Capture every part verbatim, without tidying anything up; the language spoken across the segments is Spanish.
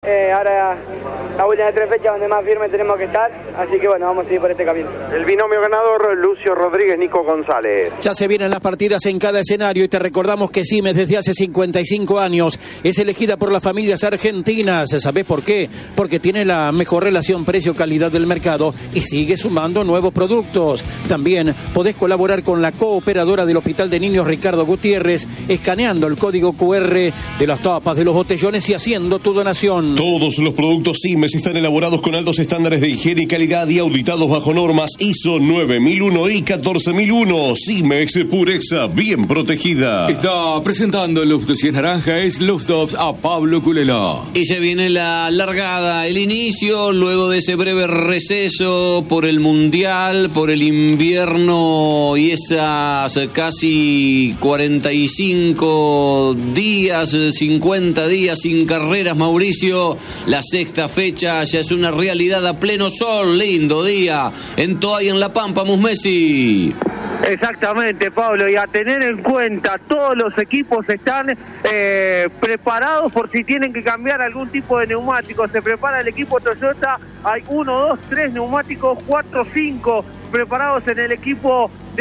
Eh, ahora la última de tres fechas donde más firme tenemos que estar, así que bueno, vamos a seguir por este camino. El binomio ganador, Lucio Rodríguez, Nico González. Ya se vienen las partidas en cada escenario y te recordamos que Simes desde hace cincuenta y cinco años es elegida por las familias argentinas. ¿Sabés por qué? Porque tiene la mejor relación precio-calidad del mercado y sigue sumando nuevos productos. También podés colaborar con la cooperadora del Hospital de Niños Ricardo Gutiérrez, escaneando el código cu erre de las tapas de los botellones y haciendo tu donación. Todos los productos Simes están elaborados con altos estándares de higiene y calidad y auditados bajo normas I S O nueve mil uno y catorce mil uno. Simex Purexa, bien protegida. Está presentando Lufthansa y en naranja es Lufthansa a Pablo Culela. Y se viene la largada, el inicio, luego de ese breve receso por el Mundial, por el invierno y esas casi cuarenta y cinco días, cincuenta días sin carreras, Mauricio. La sexta fecha ya es una realidad a pleno sol, lindo día en Toay, en La Pampa, Musmesi. Exactamente, Pablo, y a tener en cuenta, todos los equipos están eh, preparados por si tienen que cambiar algún tipo de neumático. Se prepara el equipo Toyota, hay uno, dos, tres neumáticos, cuatro, cinco preparados en el equipo de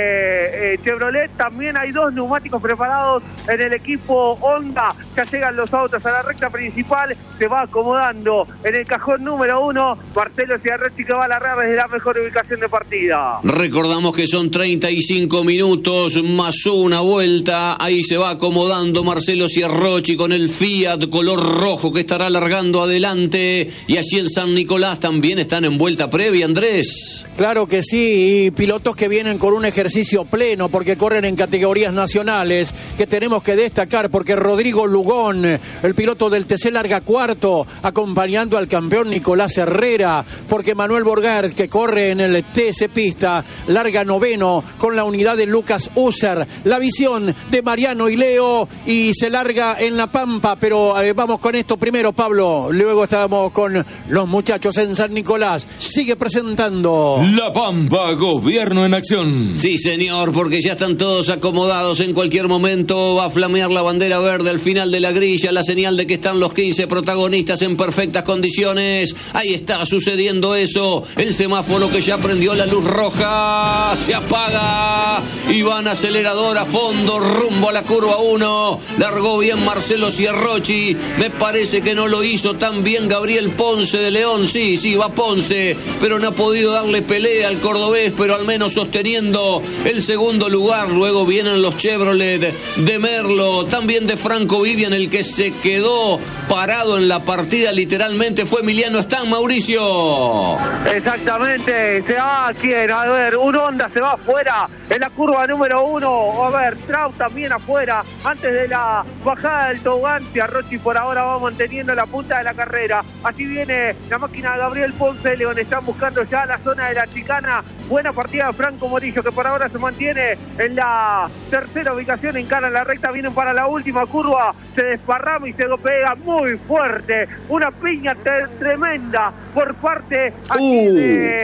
eh, Chevrolet. También hay dos neumáticos preparados en el equipo Honda. Ya llegan los autos a la recta principal, se va acomodando en el cajón número uno Marcelo Ciarretti, que va a largar desde la mejor ubicación de partida. Recordamos que son treinta y cinco minutos más una vuelta. Ahí se va acomodando Marcelo Ciarrochi con el Fiat color rojo que estará largando adelante. Y allí en San Nicolás también están en vuelta previa, Andrés. Claro que sí, y pilotos que vienen con un ejercicio pleno porque corren en categorías nacionales que tenemos que destacar, porque Rodrigo Lugón, el piloto del T C, larga cuarto acompañando al campeón Nicolás Herrera, porque Manuel Borgard, que corre en el T S Pista, larga noveno con la unidad de Lucas User. La visión de Mariano y Leo y se larga en La Pampa, pero eh, vamos con esto primero, Pablo, luego estamos con los muchachos en San Nicolás. Sigue presentando La Pampa, gobierno en acción. Sí, señor, porque ya están todos acomodados. En cualquier momento va a flamear la bandera verde al final de la grilla, la señal de que están los quince protagonistas en perfectas condiciones. Ahí está sucediendo eso. El semáforo que ya prendió la luz roja se apaga y van acelerador a fondo rumbo a la curva uno. Largó bien Marcelo Ciarrochi. Me parece que no lo hizo tan bien Gabriel Ponce de León. Sí, sí, va Ponce, pero no ha podido darle pelea al cordobés, pero al menos sosteniendo el segundo lugar. Luego vienen los Chevrolet de Merlo, también de Franco Vivian. El que se quedó parado en la partida literalmente fue Emiliano Stan, Mauricio. Exactamente, se va quién, a ver, un Honda se va afuera en la curva número uno, a ver, Trau también afuera, antes de la bajada del tobogán. Ciarrochi por ahora va manteniendo la punta de la carrera. Así viene la máquina de Gabriel Ponce de León, están buscando ya la zona de la chicana. Buena partida de Franco Morillo, que por ahora se mantiene en la tercera ubicación, encara la recta, vienen para la última curva, se desparrama y se lo pega muy fuerte, una piña te- tremenda por parte aquí Uh.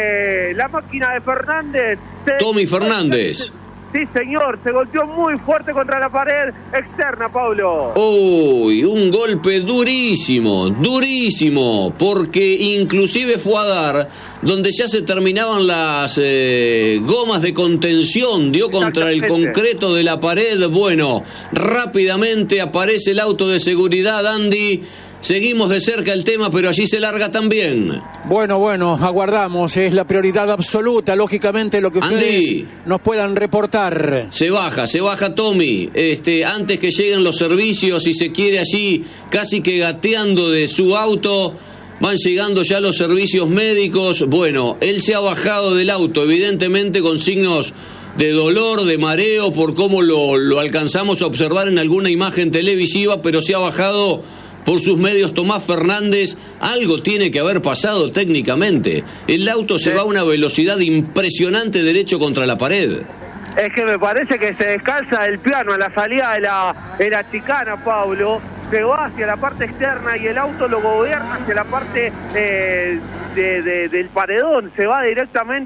de la máquina de Fernández. Se- Tommy Fernández. Sí, señor, se golpeó muy fuerte contra la pared externa, Pablo. Uy, un golpe durísimo, durísimo, porque inclusive fue a dar donde ya se terminaban las eh, gomas de contención, dio contra el concreto de la pared. Bueno, rápidamente aparece el auto de seguridad, Andy. Seguimos de cerca el tema, pero allí se larga también. Bueno, bueno, aguardamos, es la prioridad absoluta, lógicamente, lo que ustedes Andy, nos puedan reportar. Se baja, se baja Tommy, este, antes que lleguen los servicios, si se quiere, allí casi que gateando de su auto. Van llegando ya los servicios médicos. Bueno, él se ha bajado del auto, evidentemente con signos de dolor, de mareo, por cómo lo, lo alcanzamos a observar en alguna imagen televisiva, pero se ha bajado por sus medios Tomás Fernández. Algo tiene que haber pasado técnicamente. El auto se va a una velocidad impresionante derecho contra la pared. Es que me parece que se descalza el piano a la salida de la, de la chicana, Pablo. Se va hacia la parte externa y el auto lo gobierna hacia la parte eh, de, de, del paredón. Se va directamente,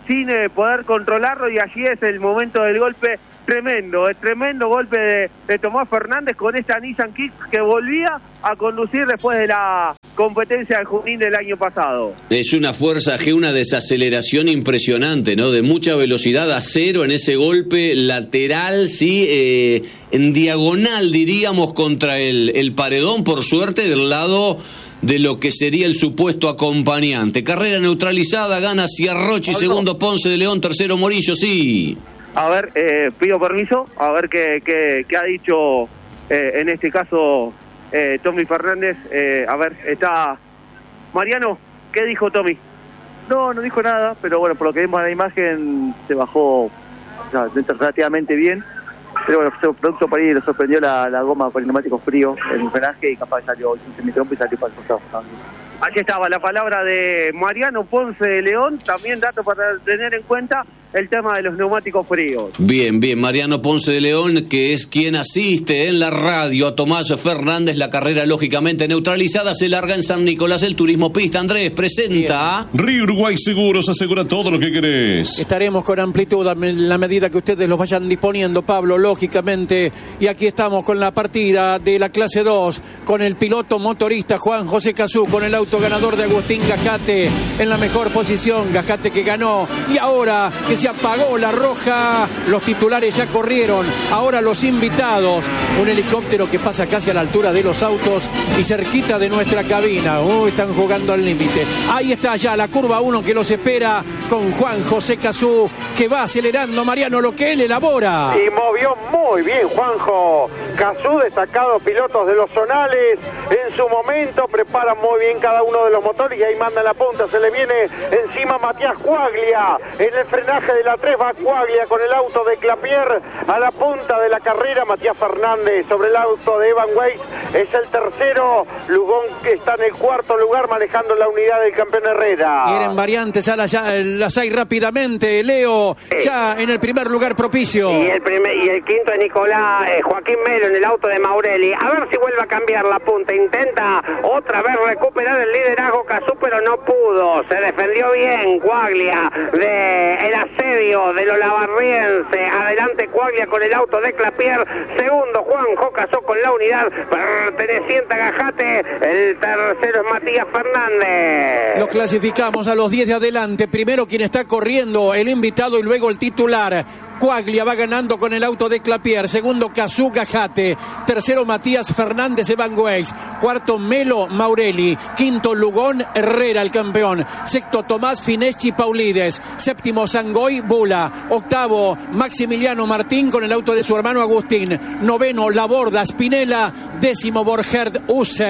sin eh, poder controlarlo, y allí es el momento del golpe tremendo, el tremendo golpe de, de Tomás Fernández con esta Nissan Kicks que volvía a conducir después de la competencia de Junín del año pasado. Es una fuerza G, una desaceleración impresionante, ¿no? De mucha velocidad a cero en ese golpe lateral, sí, eh, en diagonal diríamos contra el, el paredón, por suerte del lado de lo que sería el supuesto acompañante. Carrera neutralizada, gana Ciarrochi, segundo Ponce de León, tercero Morillo, sí. A ver, eh, pido permiso, a ver qué, qué, qué ha dicho eh, en este caso eh, Tommy Fernández. Eh, a ver, está Mariano, ¿qué dijo Tommy? No, no dijo nada, pero bueno, por lo que vimos en la imagen se bajó, o sea, relativamente bien. Pero bueno, fue producto para ahí, le sorprendió la, la goma con el neumático frío, el frenaje, y capaz salió, se metió y salió para el costado. Allí estaba la palabra de Mariano Ponce de León, también dato para tener en cuenta el tema de los neumáticos fríos. Bien, bien, Mariano Ponce de León, que es quien asiste en la radio a Tomás Fernández. La carrera lógicamente neutralizada, se larga en San Nicolás el Turismo Pista. Andrés, presenta. Bien. Río Uruguay Seguros, asegura todo lo que querés. Estaremos con amplitud en la medida que ustedes los vayan disponiendo, Pablo, lógicamente. Y aquí estamos con la partida de la clase dos, con el piloto motorista Juan José Cazú, con el auto ganador de Agustín Gajate en la mejor posición. Gajate que ganó, y ahora que se apagó la roja, los titulares ya corrieron, ahora los invitados, un helicóptero que pasa casi a la altura de los autos y cerquita de nuestra cabina. Uy, están jugando al límite. Ahí está ya la curva uno que los espera, con Juan José Cazú, que va acelerando, Mariano, lo que él elabora. Y movió muy bien Juanjo Cazú, destacado pilotos de los zonales, en su momento preparan muy bien cada uno de los motores, y ahí manda la punta, se le viene encima Matías Cuaglia, en el frenaje de la tres va Cuaglia con el auto de Clapier a la punta de la carrera. Matías Fernández sobre el auto de Evan Weiss es el tercero, Lugón que está en el cuarto lugar manejando la unidad del campeón Herrera. Quieren variantes, a las, las hay rápidamente, Leo, sí. Ya en el primer lugar propicio. Y el, primer, y el quinto es Nicolás eh, Joaquín Melo en el auto de Maurelli. A ver si vuelve a cambiar la punta, intenta otra vez recuperar el liderazgo Cazú, pero no pudo. Se defendió bien Cuaglia de el asedio de los lavarrienses. Adelante Cuaglia con el auto de Clapier, segundo Juanjo Cazú con la unidad perteneciente a Gajate, el tercero es Matías Fernández. Lo clasificamos a los diez de adelante, primero quien está corriendo, el invitado, y luego el titular. Cuaglia va ganando con el auto de Clapier, segundo Cazú Gajate, tercero Matías Fernández Evan Weiss, cuarto Melo Maurelli, quinto Lugón Herrera el campeón, sexto Tomás Fineschi Paulides, séptimo Sangoy Bula, octavo Maximiliano Martín con el auto de su hermano Agustín, noveno Laborda Spinella, décimo Borgerd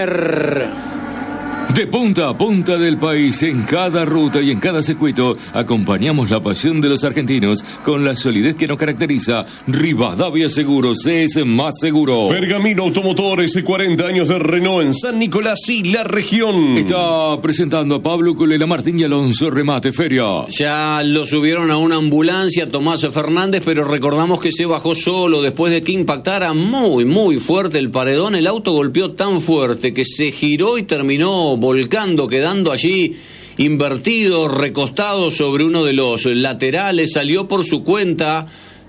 User. De punta a punta del país, en cada ruta y en cada circuito, acompañamos la pasión de los argentinos con la solidez que nos caracteriza. Rivadavia Seguros es más seguro. Pergamino Automotores, cuarenta años de Renault en San Nicolás y la región. Está presentando a Pablo Culela, Martín y Alonso, Remate Feria. Ya lo subieron a una ambulancia, Tomás Fernández, pero recordamos que se bajó solo después de que impactara muy, muy fuerte el paredón. El auto golpeó tan fuerte que se giró y terminó volcando, quedando allí invertido, recostado sobre uno de los laterales. Salió por su cuenta.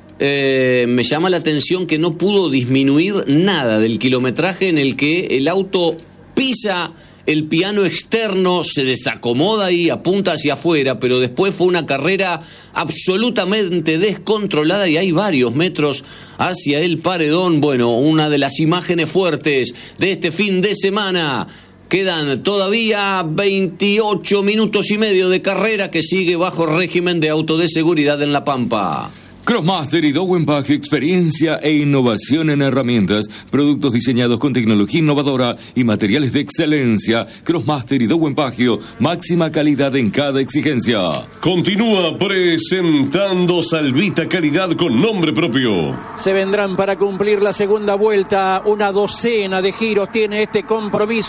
Eh, me llama la atención que no pudo disminuir nada del kilometraje en el que el auto pisa el piano externo, se desacomoda y apunta hacia afuera, pero después fue una carrera absolutamente descontrolada y hay varios metros hacia el paredón. Bueno, una de las imágenes fuertes de este fin de semana. Quedan todavía veintiocho minutos y medio de carrera que sigue bajo régimen de auto de seguridad en La Pampa. Crossmaster y Dowenbach, experiencia e innovación en herramientas, productos diseñados con tecnología innovadora y materiales de excelencia. Crossmaster y Dowenbach, máxima calidad en cada exigencia. Continúa presentando Salvita Calidad con nombre propio. Se vendrán para cumplir la segunda vuelta, una docena de giros tiene este compromiso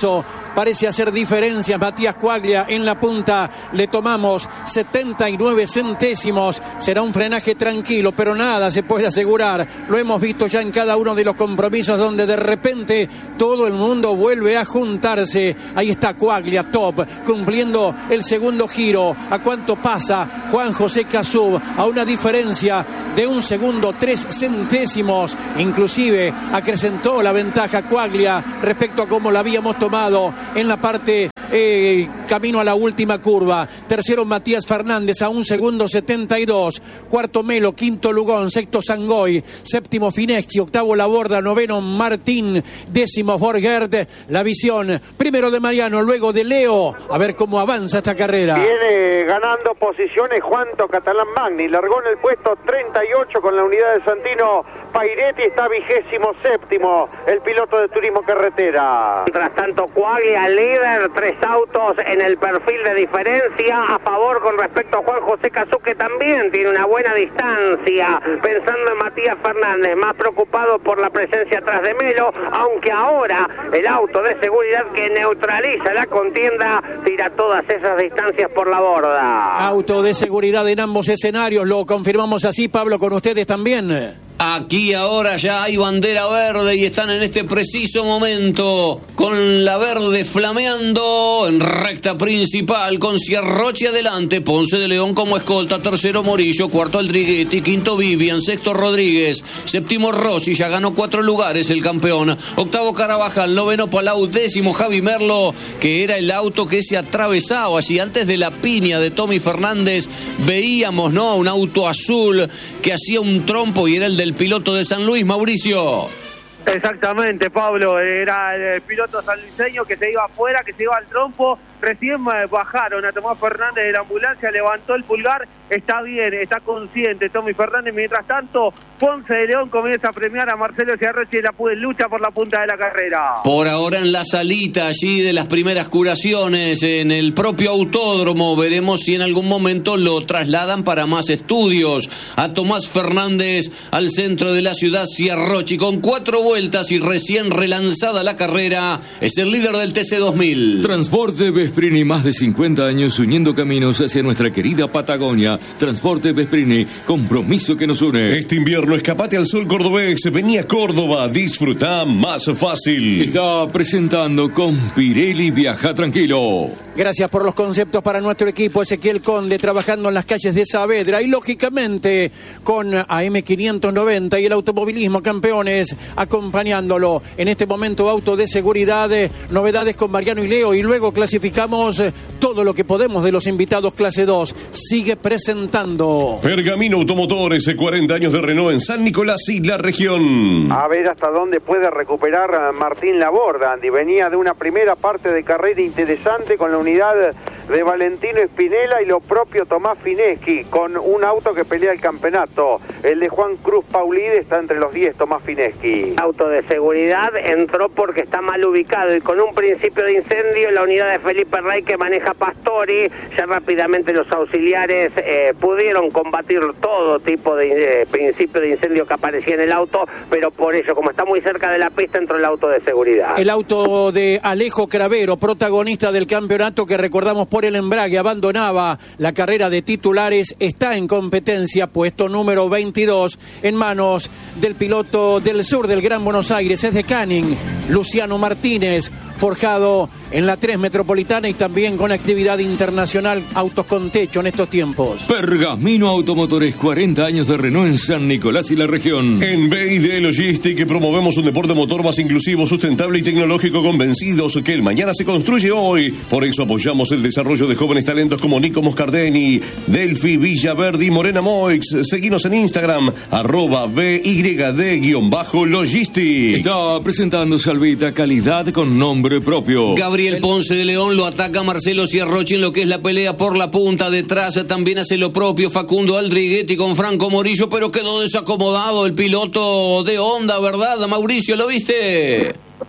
parece hacer diferencias. Matías Quaglia en la punta, le tomamos setenta y nueve centésimos. Será un frenaje tranquilo, pero nada se puede asegurar. Lo hemos visto ya en cada uno de los compromisos donde de repente todo el mundo vuelve a juntarse. Ahí está Quaglia, top, cumpliendo el segundo giro. ¿A cuánto pasa Juan José Cazú? A una diferencia de un segundo, tres centésimos. Inclusive acrecentó la ventaja Quaglia respecto a cómo la habíamos tomado en la parte eh, camino a la última curva. Tercero Matías Fernández a un segundo setenta y dos. Cuarto Melo, quinto Lugón, sexto Sangoy, séptimo Finexi, octavo Laborda, noveno Martín, décimo Borgert. La visión primero de Mariano, luego de Leo. A ver cómo avanza esta carrera. Viene ganando posiciones Juanto Catalán Magni, largó en el puesto treinta y ocho con la unidad de Santino Pairetti, está vigésimo séptimo el piloto de Turismo Carretera. Mientras tanto Quaglia líder, tres autos en el perfil de diferencia a favor con respecto a Juan José Cazú, que también tiene una buena distancia, pensando en Matías Fernández, más preocupado por la presencia atrás de Melo, aunque ahora el auto de seguridad que neutraliza la contienda tira todas esas distancias por la borda. Auto de seguridad en ambos escenarios, lo confirmamos así, Pablo, con ustedes también. Aquí ahora ya hay bandera verde y están en este preciso momento con la verde flameando en recta principal con Ciarrochi adelante, Ponce de León como escolta, tercero Morillo, cuarto Aldriguetti, quinto Vivian, sexto Rodríguez, séptimo Rossi, ya ganó cuatro lugares el campeón, octavo Carabajal, noveno Palau, décimo Javi Merlo, que era el auto que se atravesaba allí antes de la piña de Tommy Fernández. Veíamos, ¿no?, un auto azul que hacía un trompo y era el del piloto de San Luis, Mauricio. Exactamente, Pablo, era el piloto sanluiseño que se iba afuera, que se iba al trompo. Recién bajaron a Tomás Fernández de la ambulancia, levantó el pulgar, está bien, está consciente Tommy Fernández. Mientras tanto, Ponce de León comienza a premiar a Marcelo Ciarrochi y la lucha por la punta de la carrera. Por ahora en la salita allí de las primeras curaciones, en el propio autódromo, veremos si en algún momento lo trasladan para más estudios. A Tomás Fernández al centro de la ciudad, Ciarrochi con cuatro vueltas y recién relanzada la carrera, es el líder del T C dos mil. Transporte Vesprini, más de cincuenta años uniendo caminos hacia nuestra querida Patagonia. Transporte Vesprini, compromiso que nos une. Este invierno escapate al sol cordobés, vení a Córdoba, disfruta más fácil. Está presentando con Pirelli, viaja tranquilo. Gracias por los conceptos para nuestro equipo. Ezequiel Conde trabajando en las calles de Saavedra y lógicamente con A M quinientos noventa y el automovilismo campeones acompañándolo. En este momento auto de seguridad, novedades con Mariano y Leo y luego clasificamos todo lo que podemos de los invitados clase dos. Sigue presentando Pergamino Automotores, cuarenta años de Renault en San Nicolás y la región. A ver hasta dónde puede recuperar a Martín Laborda, Andy. Venía de una primera parte de carrera interesante con la unidad de Valentino Espinela y lo propio Tomás Fineschi, con un auto que pelea el campeonato. El de Juan Cruz Paulide está entre los diez, Tomás Fineschi. Auto de seguridad entró porque está mal ubicado y con un principio de incendio la unidad de Felipe Rey que maneja Pastori. Ya rápidamente los auxiliares eh, pudieron combatir todo tipo de eh, principio de incendio que aparecía en el auto, pero por ello, como está muy cerca de la pista, entró el auto de seguridad. El auto de Alejo Cravero, protagonista del campeonato que recordamos por el embrague, abandonaba la carrera de titulares, está en competencia, puesto número veintidós, en manos del piloto del sur del Gran Buenos Aires, es de Canning, Luciano Martínez, forjado en la tres Metropolitana y también con actividad internacional, autos con techo en estos tiempos. Pergamino Automotores, cuarenta años de Renault en San Nicolás y la región. En B I D Logistic promovemos un deporte motor más inclusivo, sustentable y tecnológico, convencidos que el mañana se construye hoy. Por eso apoyamos el desarrollo de jóvenes talentos como Nico Moscardeni, Delphi Villaverde y Morena Moix. Seguinos en Instagram, arroba B Y D-Logistic. Está presentando Salvita, calidad con nombre propio. Gabriel Ponce de León lo ataca Marcelo Ciarrochi en lo que es la pelea por la punta. Detrás también hace lo propio Facundo Aldriguetti con Franco Morillo, pero quedó desacomodado el piloto de Honda, ¿verdad, Mauricio? ¿Lo viste?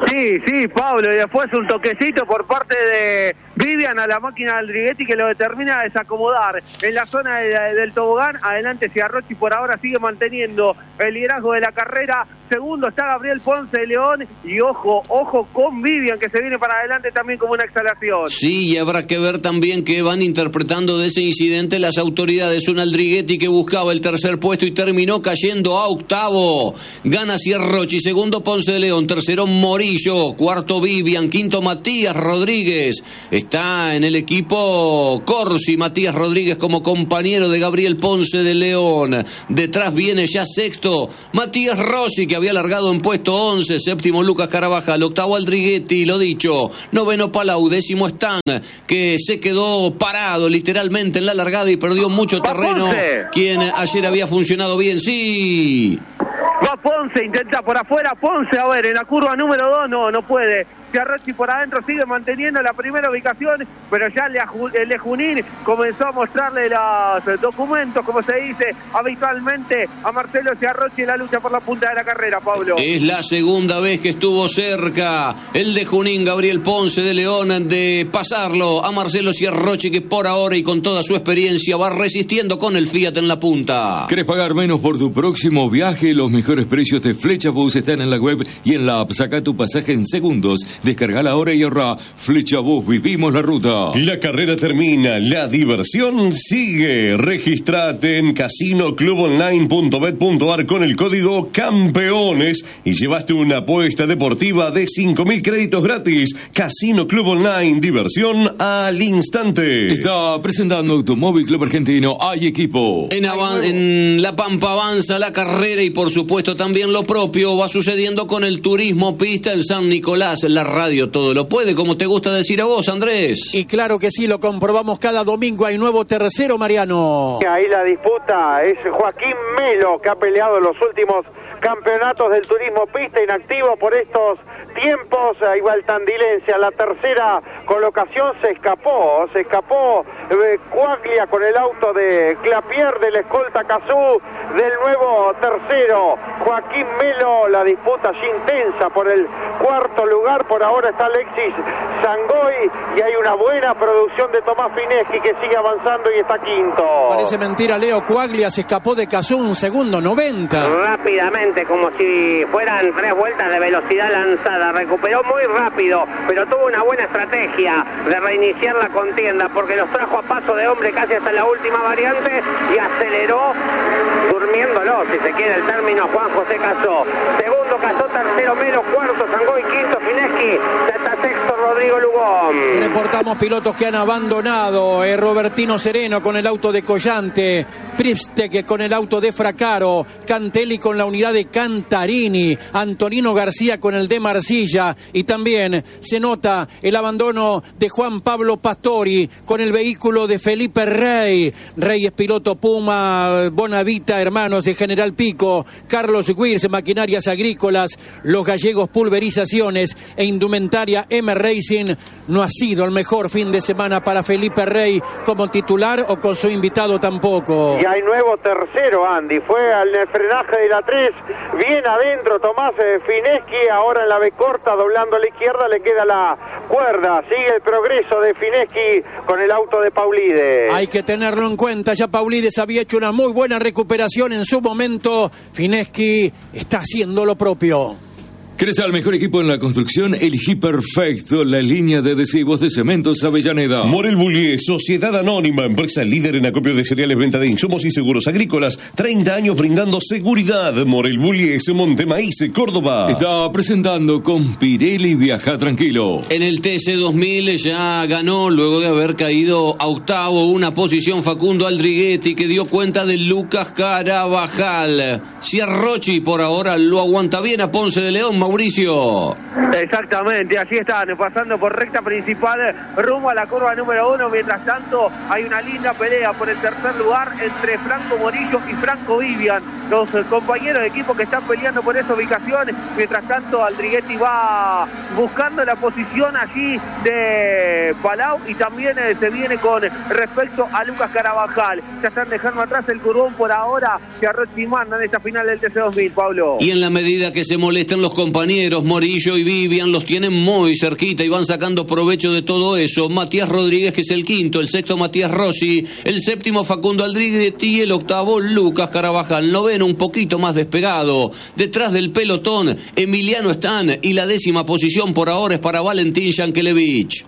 Sí, sí, Pablo, y después un toquecito por parte de Vivian a la máquina del Aldrigueti que lo determina a desacomodar en la zona de, del tobogán. Adelante Ciarrochi por ahora sigue manteniendo el liderazgo de la carrera. Segundo está Gabriel Ponce de León y ojo, ojo con Vivian que se viene para adelante también como una exhalación. Sí, y habrá que ver también que van interpretando de ese incidente las autoridades. Un Aldrigueti que buscaba el tercer puesto y terminó cayendo a octavo. Gana Ciarrochi, segundo Ponce de León, tercero Morillo, cuarto Vivian, quinto Matías Rodríguez. Está en el equipo Corsi, Matías Rodríguez como compañero de Gabriel Ponce de León. Detrás viene ya sexto Matías Rossi, que había largado en puesto once, séptimo Lucas Carabajal, octavo Aldrigueti, lo dicho, noveno Palau, décimo Stan, que se quedó parado literalmente en la largada y perdió mucho terreno, quien ayer había funcionado bien, sí. Va Ponce, intenta por afuera, Ponce, a ver, en la curva número dos, no, no puede. Ciarrochi por adentro sigue manteniendo la primera ubicación, pero ya el de Junín comenzó a mostrarle los documentos, como se dice habitualmente, a Marcelo Ciarrochi en la lucha por la punta de la carrera, Pablo. Es la segunda vez que estuvo cerca el de Junín, Gabriel Ponce de León, de pasarlo a Marcelo Ciarrochi, que por ahora y con toda su experiencia va resistiendo con el Fiat en la punta. ¿Querés pagar menos por tu próximo viaje? Los mejores precios de Flecha Bus están en la web y en la app. Saca tu pasaje en segundos. Descarga la hora y ahorra. Flecha Bus, vivimos la ruta. La carrera termina, la diversión sigue. Registrate en casino club online punto bet punto ar con el código CAMPEONES y llevaste una apuesta deportiva de cinco mil créditos gratis. Casino Club Online, diversión al instante. Está presentando Automóvil Club Argentino. Hay equipo. En, avan- en La Pampa avanza la carrera y por supuesto también lo propio va sucediendo con el turismo pista en San Nicolás. La radio todo lo puede, como te gusta decir a vos, Andrés. Y claro que sí, lo comprobamos cada domingo. Hay nuevo tercero, Mariano. Ahí la disputa es Joaquín Melo, que ha peleado los últimos campeonatos del turismo pista, inactivo por estos tiempos. Ahí va el tandilense a la tercera colocación, se escapó, se escapó eh, Cuaglia con el auto de Clapier, del escolta Cazú, del nuevo tercero, Joaquín Melo. La disputa allí intensa por el cuarto lugar, por ahora está Alexis Sangoy y hay una buena producción de Tomás Fineschi que sigue avanzando y está quinto. Parece mentira, Leo Cuaglia se escapó de Cazú un segundo, noventa. Rápidamente, como si fueran tres vueltas de velocidad lanzada, recuperó muy rápido, pero tuvo una buena estrategia de reiniciar la contienda, porque los trajo a paso de hombre casi hasta la última variante y aceleró durmiéndolo, si se quiere el término. Juan José Cazó, segundo Cazó, tercero Melo, cuarto Sangoy, quinto Fineschi, hasta sexto Rodrigo Lugón. Reportamos pilotos que han abandonado. eh, Robertino Sereno con el auto de Collante, Pripstek con el auto de Fracaro, Cantelli con la unidad de Cantarini, Antonino García con el de Marcilla, y también se nota el abandono de Juan Pablo Pastori con el vehículo de Felipe Rey. Rey es piloto Puma, Bonavita, hermanos de General Pico, Carlos Wirz, Maquinarias Agrícolas, los gallegos Pulverizaciones e Indumentaria M Racing. No ha sido el mejor fin de semana para Felipe Rey como titular o con su invitado tampoco. Y hay nuevo tercero, Andy. Fue al frenaje de la tres, bien adentro Tomás eh, Fineschi. Ahora en la B corta, doblando a la izquierda, le queda la cuerda. Sigue el progreso de Fineschi con el auto de Paulides. Hay que tenerlo en cuenta. Ya Paulides había hecho una muy buena recuperación en su momento. Fineschi está haciendo lo propio. ¿Querés al mejor equipo en la construcción? Elegí perfecto la línea de adhesivos de Cementos Avellaneda. Morel Bullies, Sociedad Anónima, empresa líder en acopio de cereales, venta de insumos y seguros agrícolas. treinta años brindando seguridad. Morel Bullies, Montemaíz, Córdoba. Está presentando con Pirelli. Viaja tranquilo. En el T C dos mil ya ganó, luego de haber caído a octavo, una posición Facundo Aldrigueti, que dio cuenta de Lucas Carabajal. Ciarrochi por ahora lo aguanta bien a Ponce de León, Mauricio. Exactamente, así están, pasando por recta principal rumbo a la curva número uno. Mientras tanto, hay una linda pelea por el tercer lugar entre Franco Morillo y Franco Vivian, los eh, compañeros de equipo que están peleando por esa ubicación. Mientras tanto, Aldrigueti va buscando la posición allí de Palau y también eh, se viene con respecto a Lucas Carabajal. Ya están dejando atrás el curbón por ahora. Ciarrochi manda en esta final del T C dos mil, Pablo. Y en la medida que se molestan los compañeros compañeros Morillo y Vivian los tienen muy cerquita y van sacando provecho de todo eso. Matías Rodríguez, que es el quinto, el sexto Matías Rossi, el séptimo Facundo Aldriguetti y el octavo Lucas Carabajal. Noveno un poquito más despegado. Detrás del pelotón Emiliano Stan y la décima posición por ahora es para Valentín Yankelevich.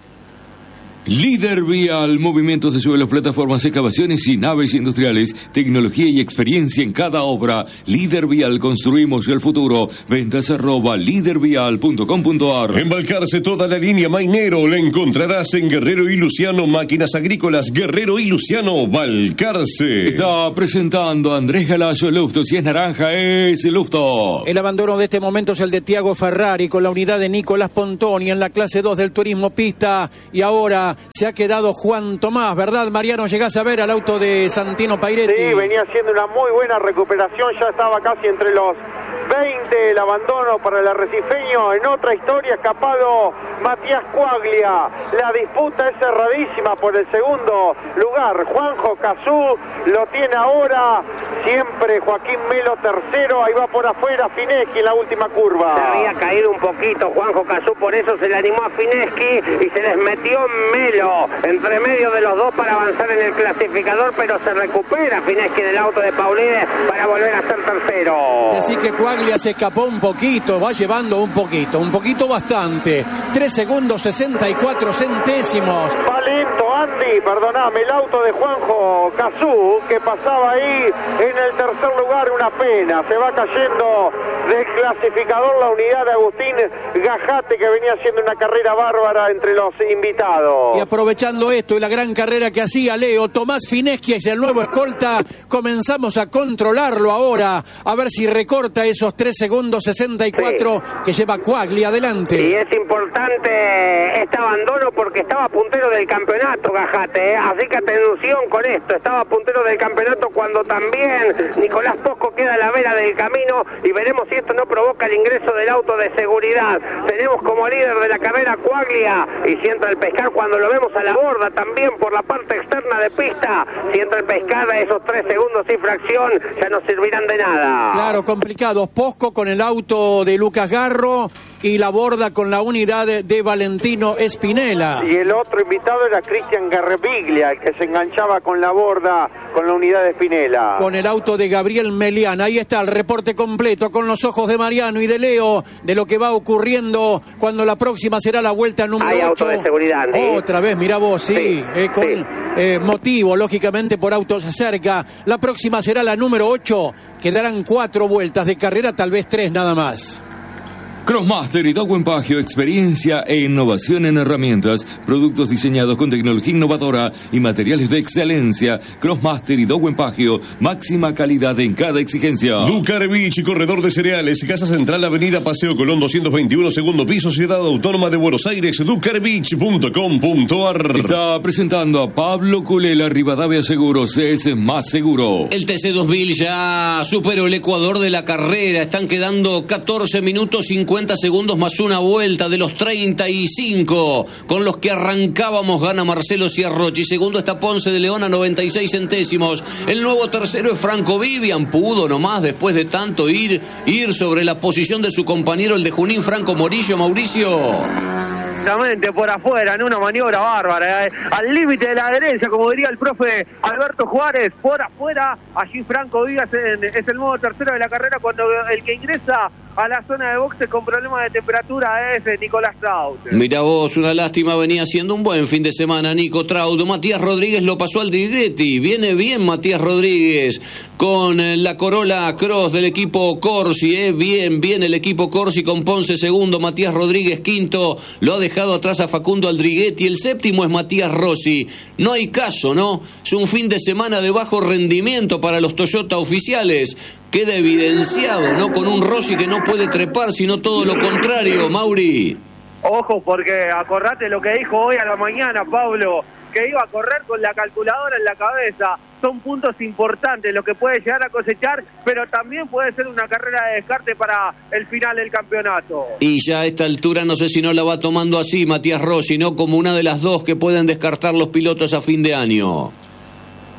Líder Vial, movimientos de suelos, plataformas, excavaciones y naves industriales, tecnología y experiencia en cada obra. Líder Vial, construimos el futuro. Ventas arroba lídervial punto com punto ar. En Balcarce toda la línea Mainero la encontrarás en Guerrero y Luciano, máquinas agrícolas Guerrero y Luciano, Balcarce. Está presentando Andrés Galayo Lufto. Si es naranja, es Lufto. El abandono de este momento es el de Tiago Ferrari con la unidad de Nicolás Pontoni en la clase dos del turismo pista. Y ahora se ha quedado Juan Tomás, ¿verdad, Mariano? ¿Llegás a ver al auto de Santino Pairetti? Sí, venía haciendo una muy buena recuperación, ya estaba casi entre los veinte, el abandono para el arrecifeño. En otra historia, escapado Matías Cuaglia. La disputa es cerradísima por el segundo lugar. Juanjo Cazú lo tiene ahora, siempre Joaquín Melo tercero, ahí va por afuera Fineschi en la última curva. Se había caído un poquito Juanjo Cazú, por eso se le animó a Fineschi y se les metió Melo entre medio de los dos para avanzar en el clasificador, pero se recupera Fineschi del auto de Paulines para volver a ser tercero. Así que Cuaglia se escapó un poquito, va llevando un poquito, un poquito bastante. tres segundos sesenta y cuatro centésimos. Va lento Andy, perdoname, el auto de Juanjo Cazú, que pasaba ahí en el tercer lugar, una pena. Se va cayendo del clasificador la unidad de Agustín Gajate, que venía haciendo una carrera bárbara entre los invitados. Y aprovechando esto y la gran carrera que hacía Leo, Tomás Fineschi es el nuevo escolta. Comenzamos a controlarlo ahora, a ver si recorta esos tres segundos sesenta y cuatro sí. que lleva Cuaglia adelante. Y es importante este abandono porque estaba puntero del campeonato Gajate, ¿eh? Así que atención con esto, estaba puntero del campeonato cuando también Nicolás Posco queda a la vera del camino y veremos si esto no provoca el ingreso del auto de seguridad. Tenemos como líder de la carrera Cuaglia y si entra el pescar cuando lo vemos a la borda también por la parte externa de pista, si entra el pescar esos tres segundos y fracción ya no servirán de nada. Claro, complicados. Posco con el auto de Lucas Garro y la borda con la unidad de, de Valentino Espinela. Y el otro invitado era Cristian Garrebiglia, el que se enganchaba con la borda con la unidad de Espinela. Con el auto de Gabriel Melián. Ahí está el reporte completo con los ojos de Mariano y de Leo de lo que va ocurriendo cuando la próxima será la vuelta número Hay ocho. auto de seguridad, ¿sí? Otra vez, mirá vos, sí, sí, eh, con sí. Eh, motivo, lógicamente, por autos cerca. La próxima será la número ocho. Quedarán cuatro vueltas de carrera, tal vez tres nada más. Crossmaster y Dowen Pagio, experiencia e innovación en herramientas, productos diseñados con tecnología innovadora y materiales de excelencia. Crossmaster y Dowen Pagio, máxima calidad en cada exigencia. Ducarvich, corredor de cereales, Casa Central, Avenida Paseo Colón doscientos veintiuno, segundo piso, Ciudad Autónoma de Buenos Aires, ducarvich punto com punto ar. Está presentando a Pablo Culela, Rivadavia Seguros, es más seguro. El T C dos mil ya superó el ecuador de la carrera, están quedando catorce minutos cincuenta segundos más una vuelta de los treinta y cinco con los que arrancábamos. Gana Marcelo Ciarrochi, segundo está Ponce de León a noventa y seis centésimos. El nuevo tercero es Franco Vivian, pudo nomás después de tanto ir ir sobre la posición de su compañero el de Junín, Franco Morillo. Mauricio, exactamente por afuera en una maniobra bárbara, eh. al límite de la adherencia, como diría el profe Alberto Juárez, por afuera. Allí Franco Vivian es el nuevo tercero de la carrera, cuando el que ingresa a la zona de boxe con problemas de temperatura es Nicolás Traut. Mirá vos, una lástima, venía haciendo un buen fin de semana Nico Traut. Matías Rodríguez lo pasó al Aldriguetti, viene bien Matías Rodríguez con la Corolla Cross del equipo Corsi, eh. bien, bien el equipo Corsi con Ponce segundo, Matías Rodríguez quinto, lo ha dejado atrás a Facundo Aldriguetti, el séptimo es Matías Rossi. No hay caso, ¿no? Es un fin de semana de bajo rendimiento para los Toyota oficiales. Queda evidenciado, ¿no? Con un Rossi que no puede trepar, sino todo lo contrario, Mauri. Ojo, porque acordate lo que dijo hoy a la mañana Pablo, que iba a correr con la calculadora en la cabeza. Son puntos importantes lo que puede llegar a cosechar, pero también puede ser una carrera de descarte para el final del campeonato. Y ya a esta altura no sé si no la va tomando así Matías Rossi, ¿no? Como una de las dos que pueden descartar los pilotos a fin de año.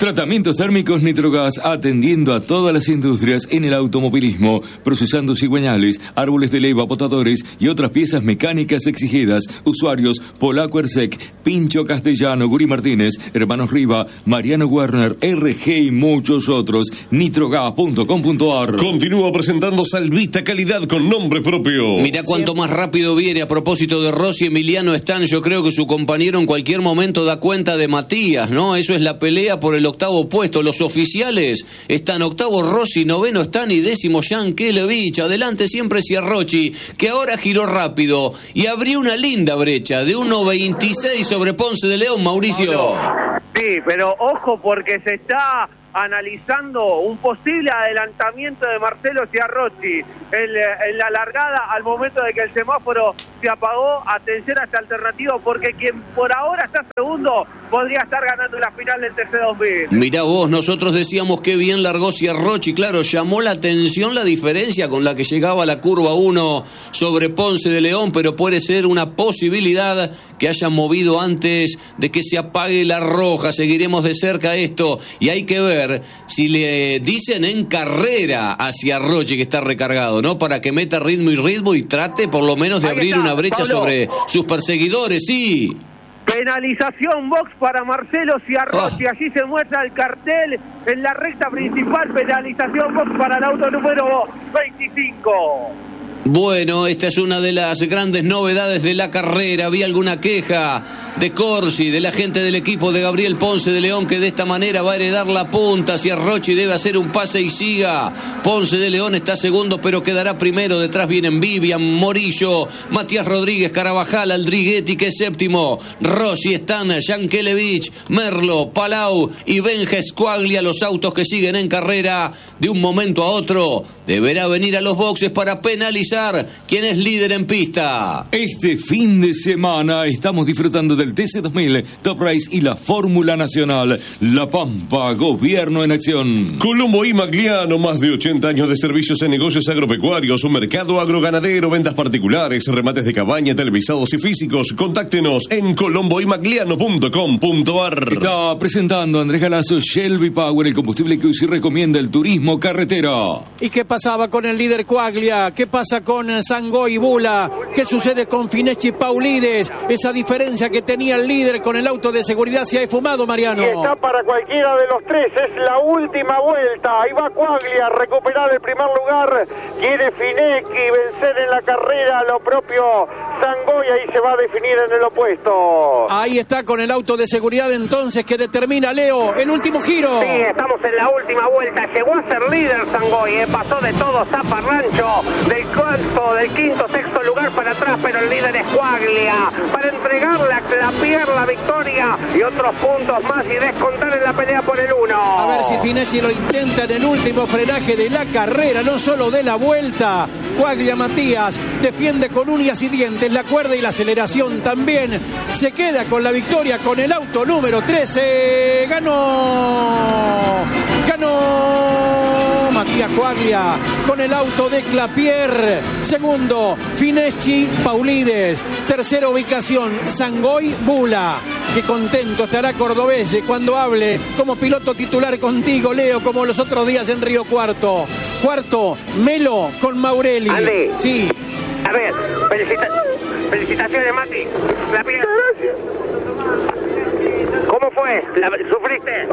Tratamientos térmicos Nitrogas, atendiendo a todas las industrias en el automovilismo, procesando cigüeñales, árboles de leva, potadores y otras piezas mecánicas exigidas. Usuarios Polaco Ersec, Pincho Castellano, Guri Martínez, Hermanos Riva, Mariano Werner, R G y muchos otros. nitrogas punto com punto a r. Continúa presentando Salvita, calidad con nombre propio. Mirá cuánto más rápido viene. A propósito de Rossi, Emiliano Están, yo creo que su compañero en cualquier momento da cuenta de Matías, ¿no? Eso es la pelea por el octavo puesto. Los oficiales están octavo Rossi, noveno Están y décimo Yankelevich. Adelante siempre Ciarrochi, que ahora giró rápido y abrió una linda brecha de uno veintiséis sobre Ponce de León, Mauricio. Sí, pero ojo porque se está analizando un posible adelantamiento de Marcelo Ciarrochi en, en la largada al momento de que el semáforo se apagó. Atención a esta alternativa porque quien por ahora está segundo podría estar ganando la final del T C dos mil. Mirá vos, nosotros decíamos que bien largó Ciarrochi, claro, llamó la atención la diferencia con la que llegaba la curva uno sobre Ponce de León, pero puede ser una posibilidad que haya movido antes de que se apague la roja. Seguiremos de cerca esto y hay que ver si le dicen en carrera a Ciarrochi que está recargado, ¿no? Para que meta ritmo y ritmo y trate por lo menos de Ahí abrir está, una brecha Pablo. sobre sus perseguidores, sí. Penalización box para Marcelo Ciarrochi. Oh. Allí se muestra el cartel en la recta principal. Penalización box para el auto número veinticinco. Bueno, esta es una de las grandes novedades de la carrera. Había alguna queja de Corsi, de la gente del equipo de Gabriel Ponce de León, que de esta manera va a heredar la punta. Ciarrochi debe hacer un pase y siga. Ponce de León está segundo, pero quedará primero. Detrás vienen Vivian, Morillo, Matías Rodríguez, Carabajal, Aldriguetti, que es séptimo. Rossi, Están, Yankelevich, Merlo, Palau y Benja Squaglia, los autos que siguen en carrera. De un momento a otro deberá venir a los boxes para penalizar quién es líder en pista. Este fin de semana estamos disfrutando del T C dos mil, Top Race y la Fórmula Nacional. La Pampa, gobierno en acción. Colombo y Magliano, más de ochenta años de servicios en negocios agropecuarios, un mercado agroganadero, ventas particulares, remates de cabaña, televisados y físicos. Contáctenos en colombo y magliano punto com punto a r. Está presentando Andrés Galazo Shelby Power, el combustible que usted recomienda el turismo carretera. ¿Y qué pasaba con el líder Quaglia? ¿Qué pasa con Sangoy Bula? ¿Qué sucede con Fineschi Paulides? Esa diferencia que tenía el líder con el auto de seguridad se ha esfumado, Mariano. Y está para cualquiera de los tres, es la última vuelta. Ahí va Quaglia a recuperar el primer lugar. Quiere Fineschi vencer en la carrera lo propio Sangoy, ahí se va a definir en el opuesto. Ahí está con el auto de seguridad entonces que determina, Leo, el último giro. Sí, estamos en la última vuelta. Llegó a ser líder Sangoy, ¿eh? Pasó de todo Zaparrancho, del cuarto, del quinto, sexto lugar para atrás, pero el líder es Quaglia, para entregarle a Clapier la victoria y otros puntos más y descontar en la pelea por el uno. A ver si Fineschi lo intenta en el último frenaje de la carrera, no solo de la vuelta. Quaglia Matías defiende con uñas y dientes la cuerda y la aceleración también. Se queda con la victoria con el auto número trece. ¡Ganó! ¡Ganó! Matías Quaglia con el auto de Clapier. Segundo, Fineschi Paulides. Tercera ubicación, Sangoy Bula. Qué contento estará Cordobés cuando hable como piloto titular contigo, Leo, como los otros días en Río Cuarto. Cuarto, Melo con Maurelli. Andy. Sí. A ver, felicita felicitaciones, Mati. Clapier. ¿Cómo fue? ¿La, ¿Sufriste?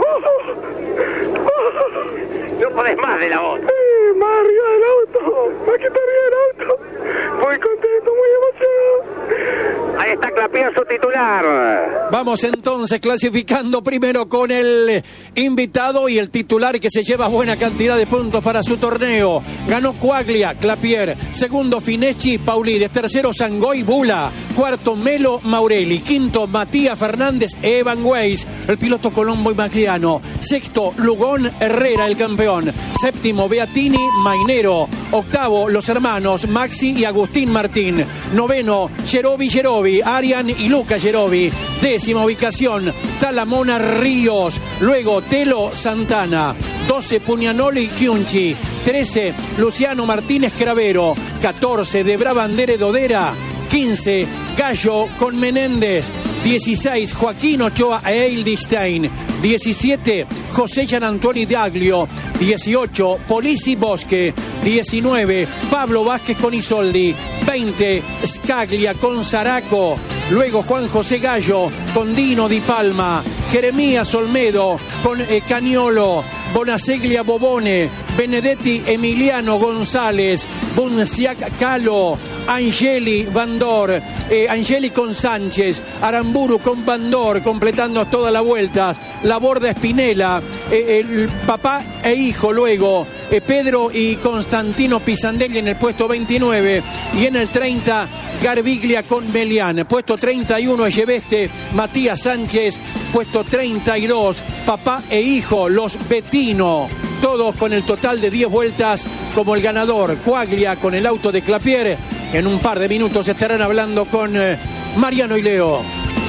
No podés más de la voz. Sí, más arriba del auto, más que está arriba del auto. Muy contento, muy emocionado. Ahí está Clapier, su titular. Vamos entonces clasificando primero con el invitado y el titular que se lleva buena cantidad de puntos para su torneo. Ganó Quaglia, Clapier. Segundo, Fineschi Paulides. Tercero, Sangoy Bula. Cuarto, Melo Maurelli. Quinto, Matías Fernández, Evan Weiss, el piloto Colombo y Magliano. Sexto, Lugón Herrera, el campeón. Séptimo, Beatini Mainero. Octavo, los hermanos Maxi y Agustín Martín. Noveno, Yerobi Yerobi, Arian y Luca Yerobi. Décima ubicación, Talamona Ríos. Luego, Telo Santana. doce, Pugnanoli Chiunchi. trece, Luciano Martínez Cravero. catorce, de Brabandere Dodera. quince, Gallo con Menéndez. dieciséis, Joaquín Ochoa e Eildistein. diecisiete, José Gian Antoni Daglio. dieciocho, Polisi Bosque. diecinueve, Pablo Vázquez con Isoldi. veinte, Scaglia con Zaraco. Luego Juan José Gallo con Dino Di Palma. Jeremías Olmedo con eh, Caniolo. Bonaseglia Bobone. Benedetti Emiliano González. Bunciac Calo. Angeli Bandor. Eh, Angeli con Sánchez. Aramburu con Bandor, completando toda la vuelta. La Borda Espinela. Eh, el papá e hijo luego. Eh, Pedro y Constantino Pisandelli en el puesto veintinueve. Y en el treinta, Garbiglia con Melián. Puesto treinta y uno, Echeveste, Matías Sánchez. Puesto treinta y dos, papá e hijo, los Bettino. Todos con el total de diez vueltas como el ganador. Quaglia con el auto de Clapier. En un par de minutos estarán hablando con eh, Mariano y Leo.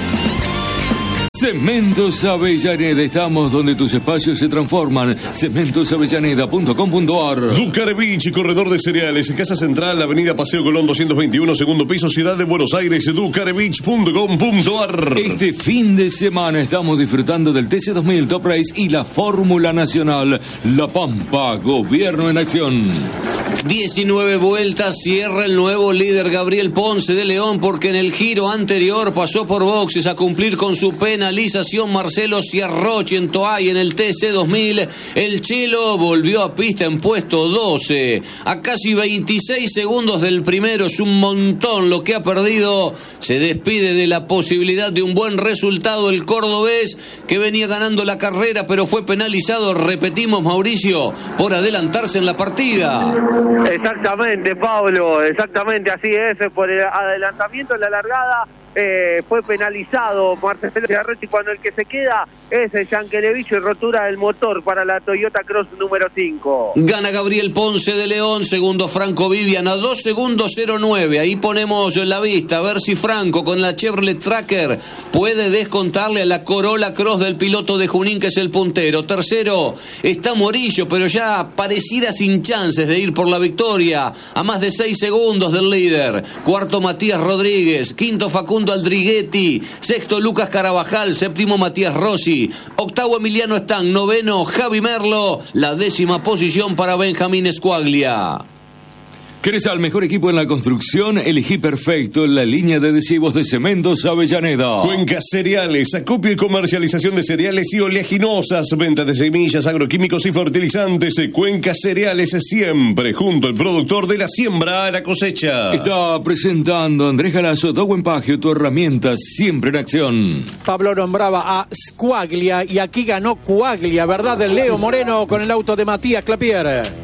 Cementos Avellaneda, estamos donde tus espacios se transforman. cementos avellaneda punto com punto a r. Ducarevich, corredor de cereales, Casa Central, Avenida Paseo Colón doscientos veintiuno, segundo piso, Ciudad de Buenos Aires, ducarevich punto com punto a r. Este fin de semana estamos disfrutando del T C dos mil Top Race y la Fórmula Nacional La Pampa, Gobierno en Acción. diecinueve vueltas, cierra el nuevo líder Gabriel Ponce de León, porque en el giro anterior pasó por boxes a cumplir con su penalización Marcelo Ciarrochi en Toay en el T C dos mil. El Chelo volvió a pista en puesto doce, a casi veintiséis segundos del primero. Es un montón lo que ha perdido. Se despide de la posibilidad de un buen resultado el cordobés, que venía ganando la carrera pero fue penalizado, repetimos, Mauricio, por adelantarse en la partida. Exactamente, Pablo, exactamente así es, por el adelantamiento en la largada. Eh, fue penalizado Marcelo Ciarrochi, cuando el que se queda es el Yankelevich y rotura del motor para la Toyota Cross número cinco. Gana Gabriel Ponce de León, segundo Franco Vivian a dos segundos cero nueve. Ahí ponemos la vista a ver si Franco con la Chevrolet Tracker puede descontarle a la Corolla Cross del piloto de Junín, que es el puntero. Tercero está Morillo, pero ya pareciera sin chances de ir por la victoria, a más de seis segundos del líder. Cuarto Matías Rodríguez, quinto Facundo Aldriguetti, sexto Lucas Carabajal, séptimo Matías Rossi, octavo Emiliano Están, noveno Javi Merlo, la décima posición para Benjamín Escuaglia. ¿Querés al mejor equipo en la construcción? Elegí perfecto la línea de adhesivos de Cementos Avellaneda. Cuenca Cereales, acopio y comercialización de cereales y oleaginosas, venta de semillas, agroquímicos y fertilizantes. Cuenca Cereales, siempre junto al productor, de la siembra a la cosecha. Está presentando Andrés Galazo, Dowen Pagio, tu herramienta siempre en acción. Pablo nombraba a Squaglia y aquí ganó Quaglia, ¿verdad? Del Leo Moreno con el auto de Matías Clapier.